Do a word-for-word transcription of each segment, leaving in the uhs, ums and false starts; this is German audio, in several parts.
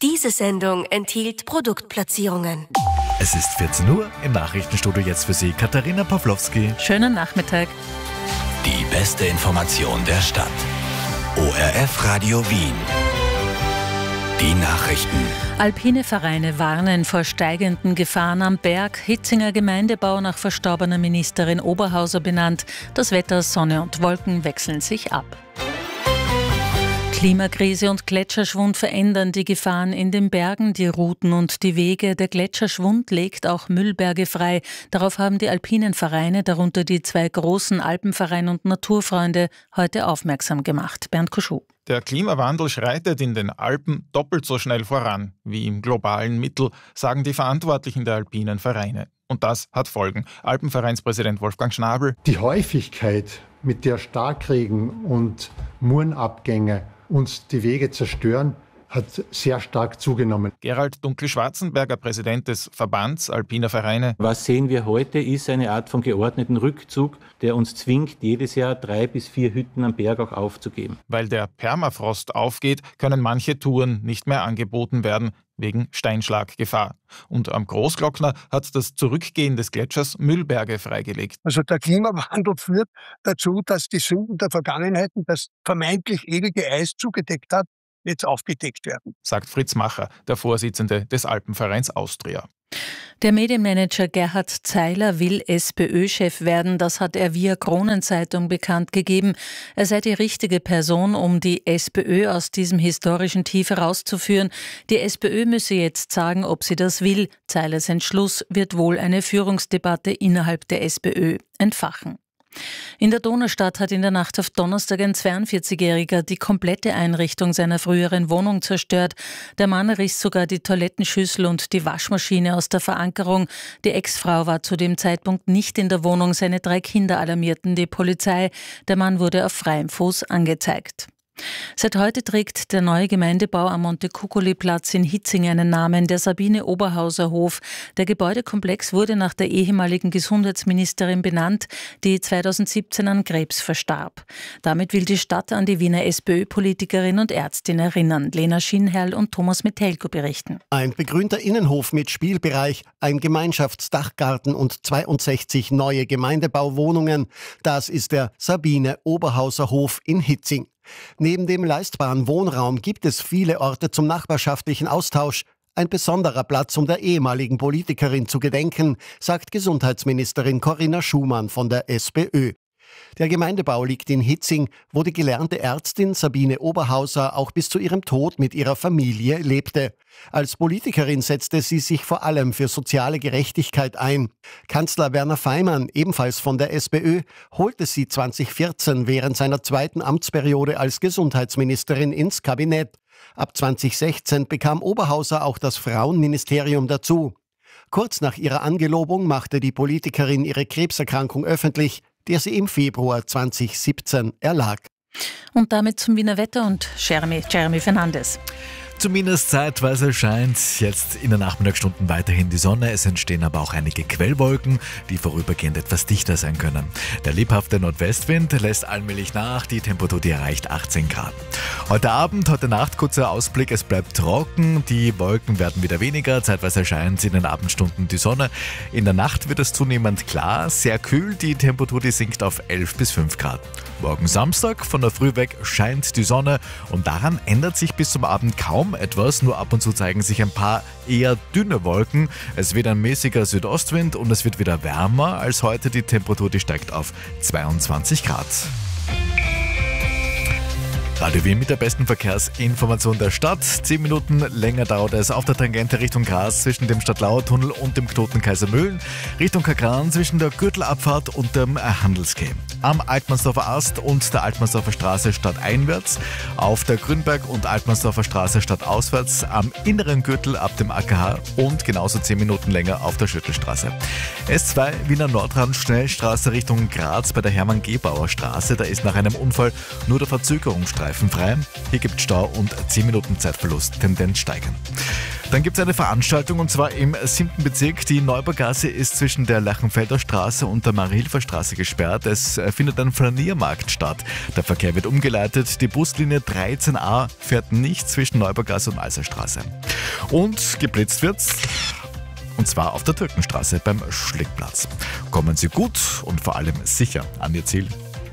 Diese Sendung enthielt Produktplatzierungen. Es ist vierzehn Uhr, im Nachrichtenstudio jetzt für Sie Katharina Pawlowski. Schönen Nachmittag. Die beste Information der Stadt. O R F Radio Wien. Die Nachrichten. Alpine Vereine warnen vor steigenden Gefahren am Berg. Hitzinger Gemeindebau nach verstorbener Ministerin Oberhauser benannt. Das Wetter, Sonne und Wolken wechseln sich ab. Klimakrise und Gletscherschwund verändern die Gefahren in den Bergen, die Routen und die Wege. Der Gletscherschwund legt auch Müllberge frei. Darauf haben die alpinen Vereine, darunter die zwei großen Alpenverein und Naturfreunde, heute aufmerksam gemacht. Bernd Kuschow. Der Klimawandel schreitet in den Alpen doppelt so schnell voran wie im globalen Mittel, sagen die Verantwortlichen der alpinen Vereine. Und das hat Folgen. Alpenvereinspräsident Wolfgang Schnabel. Die Häufigkeit, mit der Starkregen und Murenabgänge uns die Wege zerstören, hat sehr stark zugenommen. Gerald Dunkel-Schwarzenberger, Präsident des Verbands Alpiner Vereine. Was sehen wir heute, ist eine Art von geordneten Rückzug, der uns zwingt, jedes Jahr drei bis vier Hütten am Berg auch aufzugeben. Weil der Permafrost aufgeht, können manche Touren nicht mehr angeboten werden, wegen Steinschlaggefahr. Und am Großglockner hat das Zurückgehen des Gletschers Müllberge freigelegt. Also der Klimawandel führt dazu, dass die Sünden der Vergangenheit, das vermeintlich ewige Eis zugedeckt hat, jetzt aufgedeckt werden, sagt Fritz Macher, der Vorsitzende des Alpenvereins Austria. Der Medienmanager Gerhard Zeiler will SPÖ-Chef werden. Das hat er via Kronenzeitung bekannt gegeben. Er sei die richtige Person, um die SPÖ aus diesem historischen Tief herauszuführen. Die SPÖ müsse jetzt sagen, ob sie das will. Zeilers Entschluss wird wohl eine Führungsdebatte innerhalb der SPÖ entfachen. In der Donaustadt hat in der Nacht auf Donnerstag ein zweiundvierzigjähriger die komplette Einrichtung seiner früheren Wohnung zerstört. Der Mann riss sogar die Toilettenschüssel und die Waschmaschine aus der Verankerung. Die Ex-Frau war zu dem Zeitpunkt nicht in der Wohnung. Seine drei Kinder alarmierten die Polizei. Der Mann wurde auf freiem Fuß angezeigt. Seit heute trägt der neue Gemeindebau am Montecuccoli-Platz in Hitzing einen Namen, der Sabine Oberhauser Hof. Der Gebäudekomplex wurde nach der ehemaligen Gesundheitsministerin benannt, die zweitausendsiebzehn an Krebs verstarb. Damit will die Stadt an die Wiener SPÖ-Politikerin und Ärztin erinnern. Lena Schienherrl und Thomas Metelko berichten. Ein begrünter Innenhof mit Spielbereich, ein Gemeinschaftsdachgarten und zweiundsechzig neue Gemeindebauwohnungen. Das ist der Sabine Oberhauser Hof in Hitzing. Neben dem leistbaren Wohnraum gibt es viele Orte zum nachbarschaftlichen Austausch. Ein besonderer Platz, um der ehemaligen Politikerin zu gedenken, sagt Gesundheitsministerin Corinna Schumann von der SPÖ. Der Gemeindebau liegt in Hitzing, wo die gelernte Ärztin Sabine Oberhauser auch bis zu ihrem Tod mit ihrer Familie lebte. Als Politikerin setzte sie sich vor allem für soziale Gerechtigkeit ein. Kanzler Werner Faymann, ebenfalls von der SPÖ, holte sie zweitausendvierzehn während seiner zweiten Amtsperiode als Gesundheitsministerin ins Kabinett. Ab zweitausendsechzehn bekam Oberhauser auch das Frauenministerium dazu. Kurz nach ihrer Angelobung machte die Politikerin ihre Krebserkrankung öffentlich, der sie im Februar zweitausendsiebzehn erlag. Und damit zum Wiener Wetter und Jeremy, Jeremy Fernandes. Zumindest zeitweise scheint jetzt in den Nachmittagsstunden weiterhin die Sonne. Es entstehen aber auch einige Quellwolken, die vorübergehend etwas dichter sein können. Der lebhafte Nordwestwind lässt allmählich nach. Die Temperatur, die erreicht achtzehn Grad. Heute Abend, heute Nacht, kurzer Ausblick. Es bleibt trocken. Die Wolken werden wieder weniger. Zeitweise scheint in den Abendstunden die Sonne. In der Nacht wird es zunehmend klar. Sehr kühl. Die Temperatur, die sinkt auf elf bis fünf Grad. Morgen Samstag, von der Früh weg, scheint die Sonne. Und daran ändert sich bis zum Abend kaum etwas, nur ab und zu zeigen sich ein paar eher dünne Wolken. Es wird ein mäßiger Südostwind und es wird wieder wärmer als heute. Die Temperatur, die steigt auf zweiundzwanzig Grad. Radio Wien mit der besten Verkehrsinformation der Stadt. Zehn Minuten länger dauert es auf der Tangente Richtung Graz zwischen dem Stadtlauer-Tunnel und dem Knoten Kaisermühlen, Richtung Kakran zwischen der Gürtelabfahrt und dem Handelsquai. Am Altmannsdorfer Ast und der Altmannsdorfer Straße stadteinwärts, auf der Grünberg- und Altmannsdorfer Straße stadtauswärts, am inneren Gürtel ab dem A K H und genauso zehn Minuten länger auf der Schüttelstraße. S zwei Wiener Nordrand Schnellstraße Richtung Graz bei der Hermann-Gebauer Straße. Da ist nach einem Unfall nur der Verzögerungsstreifen frei. Hier gibt es Stau und zehn Minuten Zeitverlust, Tendenz steigend. Dann gibt es eine Veranstaltung und zwar im siebten Bezirk. Die Neubaugasse ist zwischen der Lerchenfelder Straße und der Marie-Hilfer Straße gesperrt. Es findet ein Flaniermarkt statt. Der Verkehr wird umgeleitet. Die Buslinie dreizehn a fährt nicht zwischen Neubaugasse und Alserstraße. Und geblitzt wird's. Und zwar auf der Türkenstraße beim Schlickplatz. Kommen Sie gut und vor allem sicher an Ihr Ziel.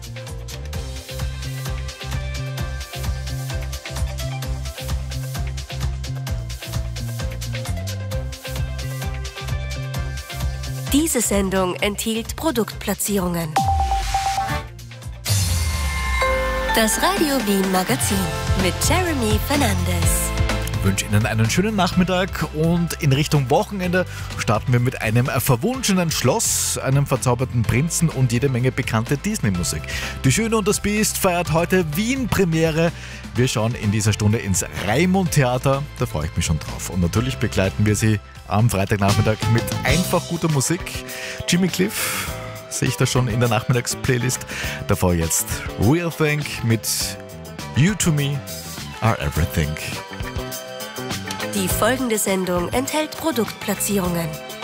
Diese Sendung enthielt Produktplatzierungen. Das Radio Wien Magazin mit Jeremy Fernandes. Ich wünsche Ihnen einen schönen Nachmittag und in Richtung Wochenende starten wir mit einem verwunschenen Schloss, einem verzauberten Prinzen und jede Menge bekannte Disney-Musik. Die Schöne und das Biest feiert heute Wien-Premiere. Wir schauen in dieser Stunde ins Raimund-Theater, da freue ich mich schon drauf. Und natürlich begleiten wir Sie am Freitagnachmittag mit einfach guter Musik. Jimmy Cliff sehe ich da schon in der Nachmittagsplaylist. Davor jetzt Real Thing mit You to Me Are Everything. Die folgende Sendung enthält Produktplatzierungen.